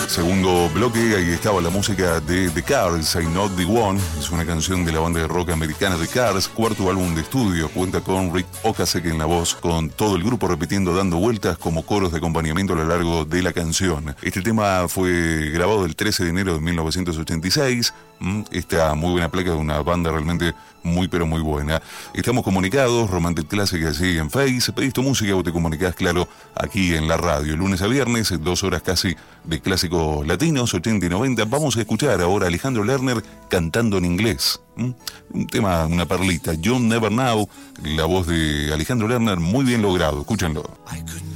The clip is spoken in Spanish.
Segundo bloque, ahí estaba la música de The Cars, I'm Not The One. Es una canción de la banda de rock americana The Cars, cuarto álbum de estudio. Cuenta con Rick Ocasek en la voz, con todo el grupo repitiendo, dando vueltas como coros de acompañamiento a lo largo de la canción. Este tema fue grabado el 13 de enero de 1986. Esta muy buena placa de una banda realmente muy pero muy buena. Estamos comunicados, Romantic Classic así en Face. Pedís tu música o te comunicás, claro, aquí en la radio. Lunes a viernes, 2 horas casi de clásicos latinos, 80 y 90. Vamos a escuchar ahora a Alejandro Lerner cantando en inglés. Un tema, una perlita. You'll Never Know, la voz de Alejandro Lerner, muy bien logrado. Escúchenlo.